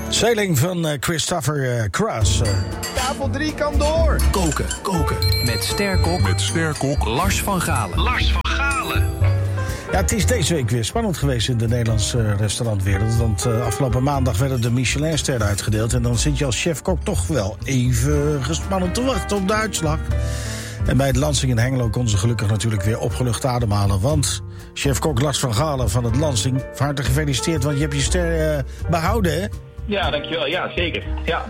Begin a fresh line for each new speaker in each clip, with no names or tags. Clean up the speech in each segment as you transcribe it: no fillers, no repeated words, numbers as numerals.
Sailing van Christopher Cross.
Tafel 3 kan door.
Koken. Met sterkok Lars van Galen.
Ja, het is deze week weer spannend geweest in de Nederlandse restaurantwereld. Want afgelopen maandag werden de Michelinsterren uitgedeeld. En dan zit je als chef-kok toch wel even gespannen te wachten op de uitslag. En bij het Lansing in Hengelo konden ze gelukkig natuurlijk weer opgelucht ademhalen. Want chef-kok Lars van Galen van het Lansing, van harte gefeliciteerd. Want je hebt je ster behouden, hè?
Ja, dankjewel. Ja, zeker. Ja.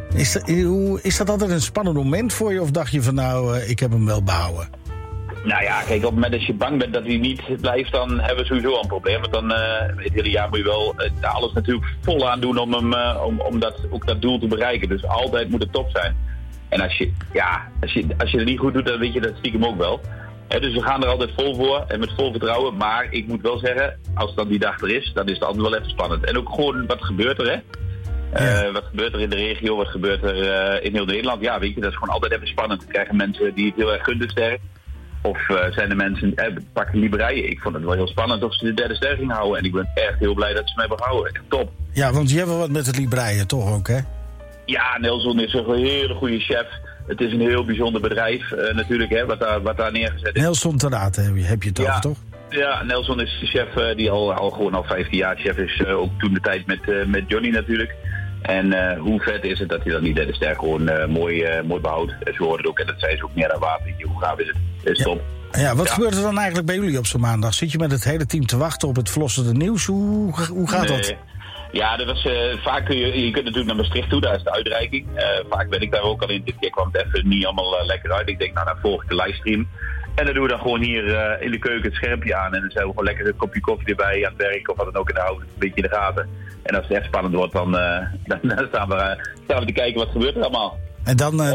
Is dat altijd een spannend moment voor je? Of dacht je van ik heb hem wel behouden?
Nou ja, kijk, op het moment dat je bang bent dat hij niet blijft, dan hebben we sowieso al een probleem. Want dan het hele jaar moet je wel alles natuurlijk vol aan doen om dat doel te bereiken. Dus altijd moet het top zijn. En als je het niet goed doet, dan weet je dat stiekem ook wel. Dus we gaan er altijd vol voor en met vol vertrouwen. Maar ik moet wel zeggen, als dan die dag er is, dan is het altijd wel even spannend. En ook gewoon, wat gebeurt er, hè? Wat gebeurt er in de regio, wat gebeurt er in heel Nederland? Ja, weet je, dat is gewoon altijd even spannend. Krijgen mensen die het heel erg gunnen ster? Of zijn er mensen, pakken Libreien? Ik vond het wel heel spannend of ze de derde ster gingen houden. En ik ben echt heel blij dat ze mij hebben gehouden. Echt top.
Ja, want je hebt wel wat met het Libreien, toch ook, hè?
Ja, Nelson is een hele goede chef. Het is een heel bijzonder bedrijf natuurlijk, hè, wat daar neergezet is.
Nelson te raten heb je het over, toch?
Ja, Nelson is de chef die al 15 jaar chef is. Ook toen de tijd met Johnny natuurlijk. En hoe vet is het dat hij dan die derde ster gewoon mooi behoudt. Ze horen het ook en dat zei ze ook meer aan water. Hoe gaaf is het? Het is top.
Ja, wat gebeurt er dan eigenlijk bij jullie op zo'n maandag? Zit je met het hele team te wachten op het verlossende nieuws? Hoe gaat dat?
Ja, dat was, vaak je kunt natuurlijk naar Maastricht toe, daar is de uitreiking. Vaak ben ik daar ook al in. Dit keer kwam het even niet allemaal lekker uit. Ik denk, dan volg ik de livestream. En dan doen we dan gewoon hier in de keuken het schermpje aan. En dan zijn we gewoon lekker een kopje koffie erbij aan het werk of wat dan ook. En dan houden we het een beetje in de gaten. En als het echt spannend wordt, dan staan we te kijken wat gebeurt er allemaal. En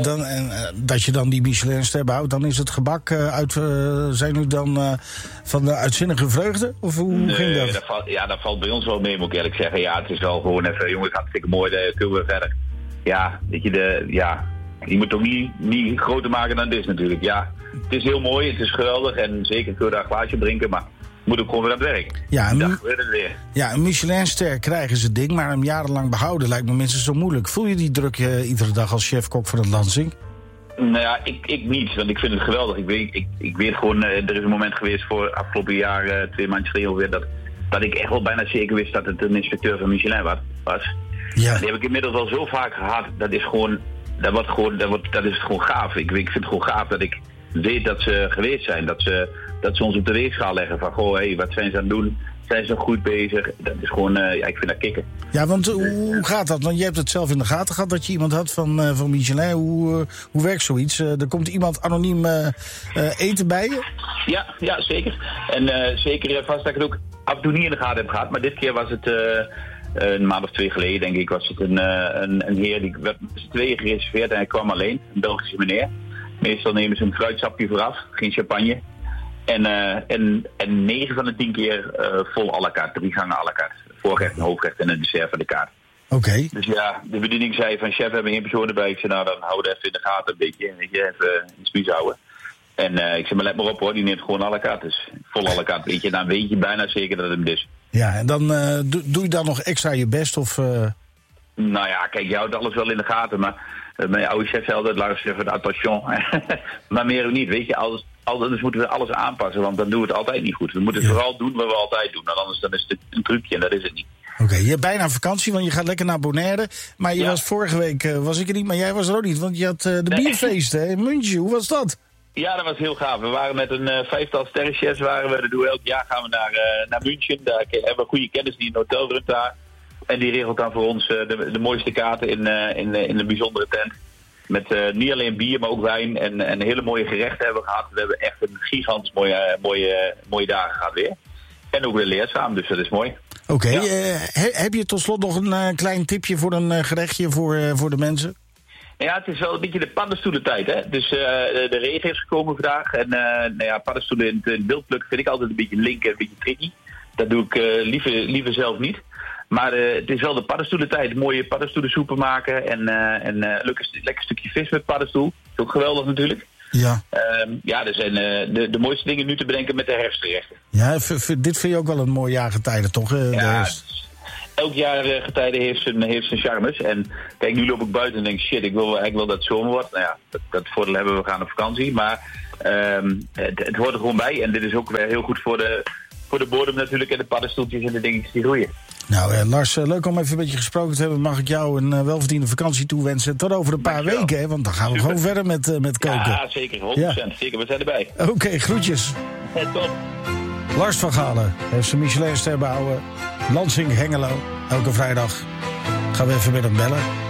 dat je dan die Michelinster behoudt, dan is het gebak zijn u dan van de uitzinnige vreugde? Of hoe ging dat?
Dat valt bij ons wel mee, moet ik eerlijk zeggen. Ja, het is wel gewoon even, jongens, hartstikke mooi, daar kunnen we verder. Ja, weet je, je moet het ook niet groter maken dan dit natuurlijk. Ja, het is heel mooi, het is geweldig en zeker kun je daar een glaasje drinken, maar moet ook gewoon weer aan het werk.
Ja, een Michelinster krijgen ze ding, maar hem jarenlang behouden lijkt me minstens zo moeilijk. Voel je die druk iedere dag als chef-kok van het Lansing?
Nou ja, ik niet, want ik vind het geweldig. Ik weet gewoon, er is een moment geweest voor afgelopen jaar, 2 maandjes geleden weer, dat ik echt wel bijna zeker wist dat het een inspecteur van Michelin was. Ja. Die heb ik inmiddels al zo vaak gehad, dat is het gewoon gaaf. Ik vind het gewoon gaaf dat ik weet dat ze geweest zijn, dat ze ons op de weegschaal leggen van, wat zijn ze aan het doen? Zijn ze nog goed bezig? Dat is gewoon, ik vind dat kicken.
Ja, want hoe gaat dat? Want je hebt het zelf in de gaten gehad dat je iemand had van Michelin. Hoe werkt zoiets? Er komt iemand anoniem eten bij je?
Ja, zeker. En zeker vast dat ik het ook af en toe niet in de gaten heb gehad. Maar dit keer was het een maand of 2 geleden, denk ik, was het een heer die werd met z'n tweeën gereserveerd en hij kwam alleen. Een Belgische meneer. Meestal nemen ze een fruitsapje vooraf, geen champagne. En 9 van de 10 keer vol à la carte, 3 gangen à la carte. Voorgerecht, een hoofdgerecht en een dessert van de kaart.
Oké.
Dus ja, de bediening zei van, chef, we hebben 1 persoon erbij. Ik zei, nou, dan houden we even in de gaten een beetje. Weet je, even in de spies houden. En ik zei, maar let maar op hoor, die neemt gewoon à la carte. Dus vol à la carte, weet je. Dan weet je bijna zeker dat het hem is.
Ja, en dan doe je dan nog extra je best of...
Nou ja, kijk, je houdt alles wel in de gaten, maar... Mijn oude chef zei altijd, Lars, even attention. Maar meer ook niet, weet je. Dus moeten we alles aanpassen, want dan doen we het altijd niet goed. We moeten het vooral doen wat we altijd doen. En anders dan is het een trucje en dat is het niet.
Oké, je hebt bijna vakantie, want je gaat lekker naar Bonaire. Maar je was vorige week, was ik er niet, maar jij was er ook niet. Want je had de bierfeesten in München. Hoe was dat?
Ja, dat was heel gaaf. We waren met een 5-tal sterrenchefs. Dat doen we elk jaar, gaan we naar München. Daar hebben we goede kennis die een hotel runt daar. En die regelt dan voor ons de mooiste kaarten in een bijzondere tent. Met niet alleen bier, maar ook wijn en hele mooie gerechten hebben we gehad. We hebben echt een gigantisch mooie dagen gehad weer. En ook weer leerzaam, dus dat is mooi.
Oké, heb je tot slot nog een klein tipje voor een gerechtje voor de mensen?
Ja, het is wel een beetje de paddenstoelentijd, hè. Dus de regen is gekomen vandaag. En paddenstoelen in het wild plukken vind ik altijd een beetje link en een beetje tricky. Dat doe ik liever zelf niet. Maar het is wel de paddenstoelentijd. Mooie paddenstoelensoepen maken. En lekker stukje vis met paddenstoel. Dat is ook geweldig natuurlijk.
Ja.
Er zijn de mooiste dingen nu te bedenken met de herfstgerechten.
Ja, dit vind je ook wel een mooi jaargetijde, toch?
elk jaar getijden heeft zijn charmes. En kijk, nu loop ik buiten en denk shit, ik wil eigenlijk wel dat het zomer wordt. Nou ja, dat voordeel hebben we gaan op vakantie. Maar het hoort er gewoon bij. En dit is ook weer heel goed voor de bodem natuurlijk. En de paddenstoeltjes en de dingetjes die groeien.
Nou Lars, leuk om even een beetje gesproken te hebben. Mag ik jou een welverdiende vakantie toewensen tot over een paar weken, hè? Want dan gaan we gewoon verder met koken.
Ja, zeker. 100%. Ja. Zeker, we zijn erbij.
Oké, groetjes.
Top.
Lars van Galen heeft zijn Michelinster behouden. Lansing, Hengelo. Elke vrijdag gaan we even met hem bellen.